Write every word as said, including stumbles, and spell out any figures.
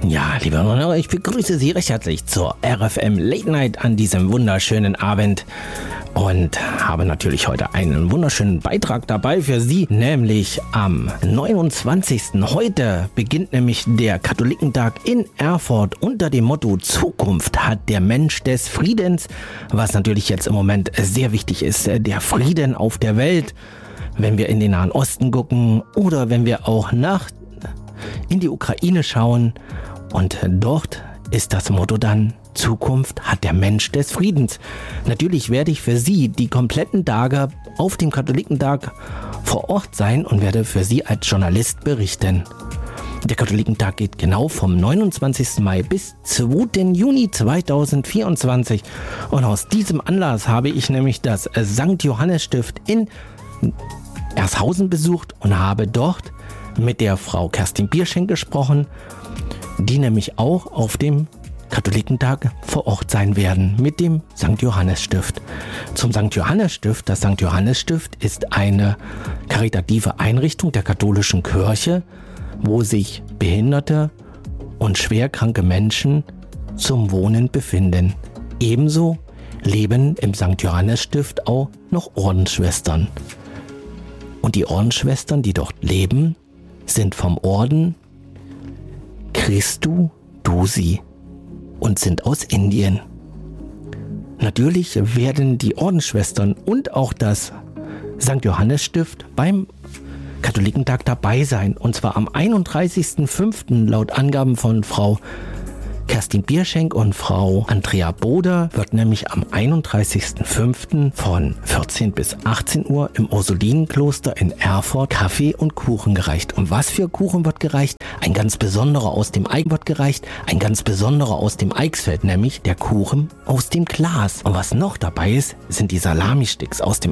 Ja, liebe Hörer, ich begrüße Sie recht herzlich zur R F M Late Night an diesem wunderschönen Abend und habe natürlich heute einen wunderschönen Beitrag dabei für Sie, nämlich am neunundzwanzigsten Heute beginnt nämlich der Katholikentag in Erfurt unter dem Motto Zukunft hat der Mensch des Friedens, was natürlich jetzt im Moment sehr wichtig ist, der Frieden auf der Welt, wenn wir in den Nahen Osten gucken oder wenn wir auch nach in die Ukraine schauen. Und dort ist das Motto dann, Zukunft hat der Mensch des Friedens. Natürlich werde ich für Sie die kompletten Tage auf dem Katholikentag vor Ort sein und werde für Sie als Journalist berichten. Der Katholikentag geht genau vom neunundzwanzigsten Mai bis zweiten Juni zweitausendvierundzwanzig. Und aus diesem Anlass habe ich nämlich das Sankt Johannes Stift in Ershausen besucht und habe dort mit der Frau Kerstin Bierschenk gesprochen, die nämlich auch auf dem Katholikentag vor Ort sein werden mit dem Sankt Johannes Stift. Zum Sankt Johannes Stift. Das Sankt Johannes Stift ist eine karitative Einrichtung der katholischen Kirche, wo sich behinderte und schwerkranke Menschen zum Wohnen befinden. Ebenso leben im Sankt Johannes Stift auch noch Ordensschwestern. Und die Ordensschwestern, die dort leben, sind vom Orden Christu Dusi und sind aus Indien. Natürlich werden die Ordensschwestern und auch das Sankt Johannes Stift beim Katholikentag dabei sein. Und zwar am einunddreißigsten fünften laut Angaben von Frau Kerstin Bierschenk und Frau Andrea Boder wird nämlich am einunddreißigsten fünften von vierzehn bis achtzehn Uhr im Ursulinenkloster in Erfurt Kaffee und Kuchen gereicht. Und was für Kuchen wird gereicht? Ein ganz besonderer aus dem Eik wird gereicht, ein ganz besonderer aus dem Eichsfeld, nämlich der Kuchen aus dem Glas. Und was noch dabei ist, sind die Salami-Sticks aus dem